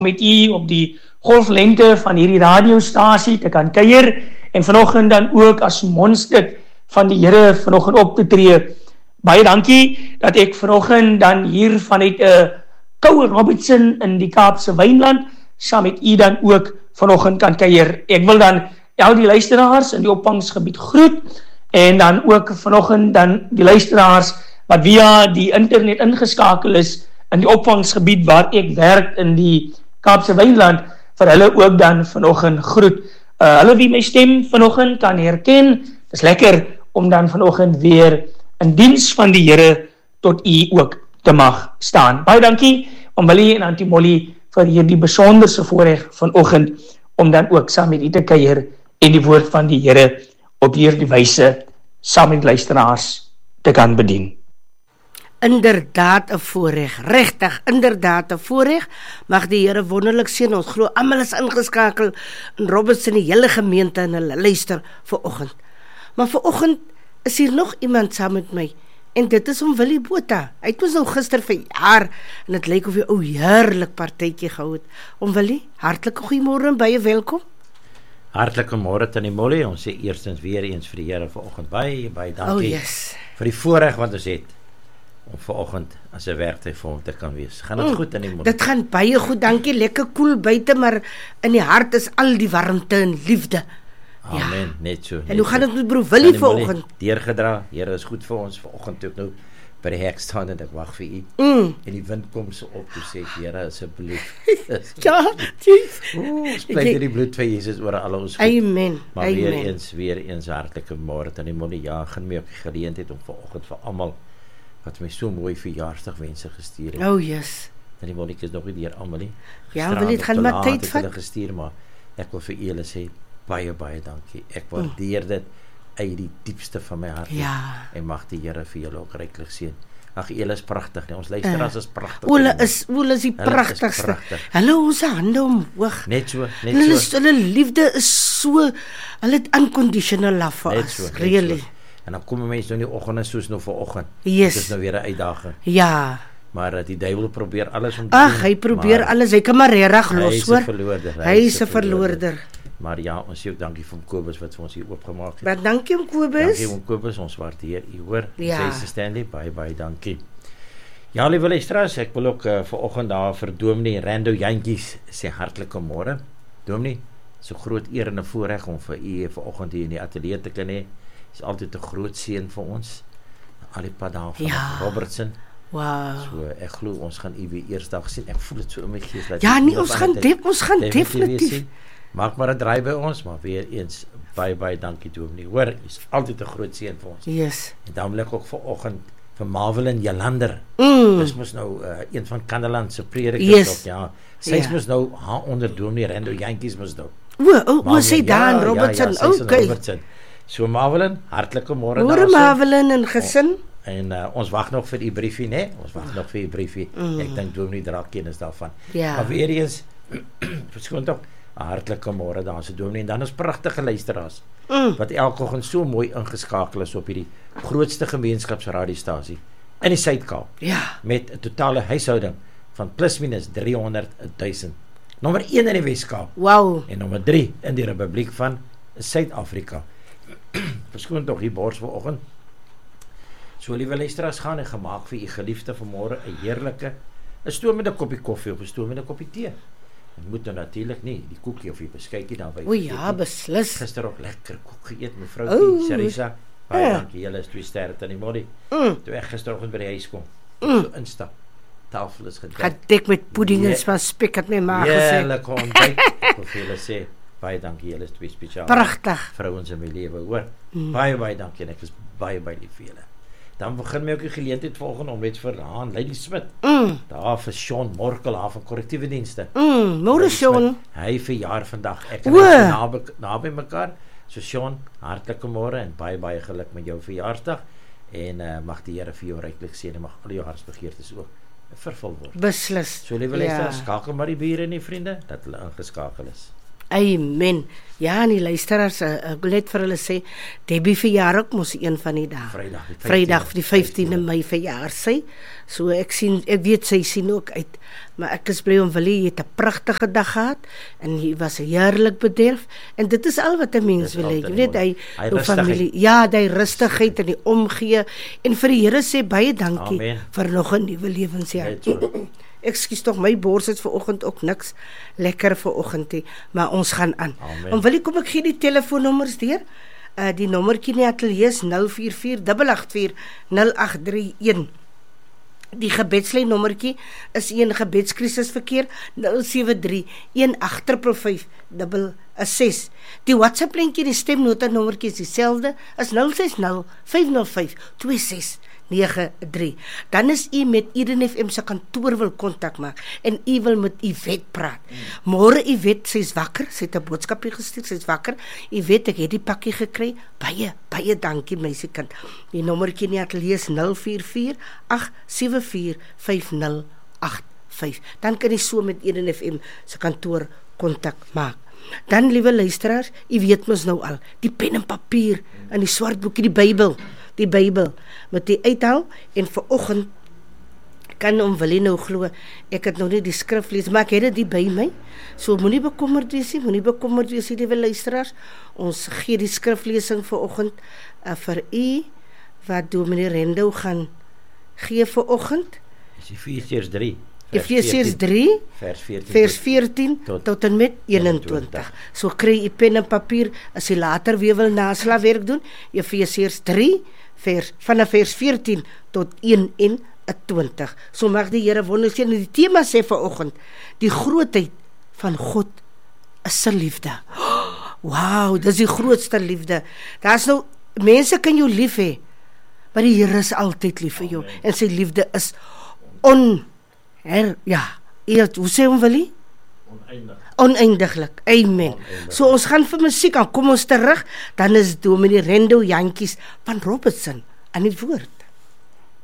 met u op die golflengte van hierdie radiostasie te kan kuier en vanoggend dan ook as mondstuk van die Here vanoggend op te tree. Baie dankie dat ek vanoggend dan hier vanuit 'n koue Robertson in die Kaapse Wynland saam met u dan ook vanoggend kan kuier. Ek wil dan al die luisteraars in die opvangsgebied groet en dan ook vanoggend dan die luisteraars wat via die internet ingeskakel is in die opvangsgebied waar ek werk in die Kaapse Wynland, vir hulle ook dan vanoggend groet. Hulle wie my stem vanoggend kan herken, dis lekker om dan vanoggend weer in diens van die Here tot u ook te mag staan. Baie dankie om Willie en Auntie Molly vir hierdie besonderse voorreg vanoggend om dan ook saam met u te kuier en die woord van die Here op hierdie wyse saam met luisteraars te kan bedien. Inderdaad 'n voorreg, regtig, inderdaad 'n voorreg. Mag die Here wonderlik seën. Ons glo almal is ingeskakel in Robertson, die hele gemeente en hulle luister vanoggend. Maar vanoggend is hier nog iemand saam met my en dit is om Willie Botha. Hy het ons nou gister verjaar en dit lyk of hy 'n heerlik partytjie gehou het. Om Willie, hartlike goeiemôre en baie welkom. Hartlike môre Tannie Molly. Ons sê eerstens weer eens vir die Here vanoggend baie dankie. Oh yes. Vir die voorreg wat ons het om vanoggend as 'n werktuig vir hom te kan wees. Gaan dit goed Tannie Molly? Dit gaan baie goed, dankie. Lekker koel buite, maar in die hart is al die warmte en liefde. Amen, net so. En hoe gaan dit met broer Willie vanoggend? Deurgedra. Here is goed vir ons vanoggend toe ek nou by die hek staan en ek wag vir u. En die wind kom so op toe sê ek, Here asseblief. Ja, Jesus. Spreek die bloed van Jesus oor al ons goed. Amen. Maar Amen. weer eens hartlike môre Tannie Molly. Ja, gaan my ook die geleentheid om vanoggend vir almal wat my so mooi verjaarsdagwense gestuur het. Oh yes. Tannie Molly is nog nie deur almal nie. Ja, wil dit gaan maar tyd vat. Gestuur, maar ek wil vir julle sê baie dankie. Ek waardeer dit uit die diepste van my hart. Ja. En mag die Here vir julle ook ryklik seën. Ag, julle is pragtig, nee. Ons luisteraars is pragtig. Hulle is die pragtigste. Hulle ons hande omhoog. Net so. Hulle liefde is so, hulle het unconditional love vir ons. Really. So. En dan kom mense nou nie oggende soos nou vanoggend. Yes. Dit is nou weer 'n uitdaging. Ja. Maar die duiwel probeer alles om te doen. Hy probeer alles. Hy kan maar reg los, hoor. Hy is 'n verloorder. Maar ja, ons sê ook dankie vir Kobus wat vir ons hier oopgemaak het. Maar dankie om Kobus. Dankie om Kobus, ons waardeer u, hoor. Ja. Sy Stanley, baie dankie. Ja, liewe luisteraars, ek wil ook vanoggend daar vir Dominee Rando Jantjies sê hartlike môre. Dominee, so groot eer en 'n voorreg om vir u vanoggend hier in die ateljee te kan hê. Is altyd 'n groot seën vir ons. Al die pad daar van Robertson. Wow. So ek glo ons gaan u weer eersdag sien. Ek voel dit so in my gees dat ja, nee, ons gaan definitief. Maak maar 'n draai by ons, maar weer eens baie dankie Dominee. Hoor, is altyd 'n groot seën vir ons. Yes. En dan wil ek ook vanoggend vir Marvelin Jalander. Dis mos nou een van Kandeland se predikers ook, ja. Sy's mos nou haar onder Dominee Rando Jantjies mos nou. O, sy daar Robertson. Okay. So Marvelin, hartlike môre daar. Môre Marvelin en gesin. En ons wag nog vir u briefie, né? Ons wag nog vir u briefie. Ek dink Dominee dra kennis daarvan. Ja. Maar weer eens verskoon tog 'n hartlike môre daar se Dominee en dan is pragtige luisteraars wat elke oggend so mooi ingeskakel is op hierdie grootste gemeenskapsradiostasie in die Suid-Kaap. Ja. Met 'n totale huishouding van plus minus 300,000. Nommer 1 in die Wes-Kaap. Wow. En nommer 3 in die Republiek van Suid-Afrika. Verskoon tog hier bors vanoggend. So liewe luisteraars, gaan en gemaak vir u geliefde vanmôre 'n heerlike 'n stoom met 'n koppie koffie of 'n stoom met 'n koppie tee. Dit moet nou natuurlik nie die koekie of die beskuitjie daarby. O ja, beslis. Gister ook lekker koek geëet, mevrou Sarisa. Baie dankie, julle is 2 sterre Tannie Molly. Toe ek gisteroggend by die huis kom, so instap. Tafel is gedek. Gedek met pudding en spek het my ma gesê. Ja, lekker ontbyt. Of julle sê baie dankie, julle is 2 spesiale. Pragtig. Vrouens in my lewe, hoor. Baie dankie en ek is baie lief vir julle. Dan begin my ook die geleentheid volgende om net vir Lady Smit. Daar vir Sean Morkel af van korrektiewe dienste. Môre Sean. Hy verjaar vandag. Ek en hy naby mekaar. So Sean, hartlike môre en baie geluk met jou verjaarsdag en mag die Here vir jou ryklik seën en mag al jou hartsbegeertes ook vervul word. Beslis. So liewe luisteraars, skakel maar die bure en die vriende dat hulle ingeskakel is. Amen. Ja, en die luisteraars, ek wil net vir hulle sê, Debbie verjaar ook mos een van die dae. Vrydag die 15de Mei verjaar sy. So ek weet sy sien ook uit. Maar ek is bly om Willie het 'n pragtige dag gehad en hy was heerlik bederf en dit is al wat 'n mens wil hê. Jy weet hy familie, ja, die rustigheid en die omgee en vir die Here sê baie dankie. Amen. Vir nog 'n nuwe lewensjaar. Ekskuus tog, my bors is vanoggend ook niks lekker vanoggend nie, maar ons gaan aan. En wil ek kom ek gee die telefoonnommers deur? Die nommertjie in die ateljee is 044-884-0831. Die gebedslyn nommertjie is 'n gebedskrisisverkeer 073-1855-6. Die WhatsApp linkjie, die stemnota nommertjie is dieselfde as 060-505-2693. Dan is u met Eden FM se kantoor wil kontak maak en u wil met Yvette praat. Môre Yvette, sy's wakker, sy het 'n boodskapie gestuur, sy's wakker. Yvette, ek het die pakkie gekry. Baie dankie meisiekind. Die nommertjie in die ateljee is 044-874-5085. Dan kan jy so met Eden FM se kantoor kontak maak. Dan, liewe luisteraars, u weet mos nou al, die pen en papier in die swart boekie, die Bybel, moet jy uithaal en vanoggend kan om wil jy nou glo, ek het nou nie die skrif lees, maar ek het dit by my, so moenie bekommerd wees nie, liewe luisteraars, ons gee die skriflesing vanoggend vir u, wat Dominee Rendo gaan gee vanoggend. Efesiërs 3. Efesiërs 3 vers 14 tot en met 21. So kry jy pen en papier as jy later weer wil naslawerk doen. Efesiërs 3 vanaf vers 14 tot 21. So mag die Here wonders doen. Die tema sê vanoggend, die grootheid van God is sy liefde. Wow, dis die grootste liefde. Daar's nou mense kan jou lief hê, maar die Here is altyd lief vir jou. En sy liefde is hoe sê hom wil jy? Oneindiglik. Amen. So ons gaan vir musiek aan, kom ons terug, dan is Dominee Rendo Jantjies van Robertson aan die woord.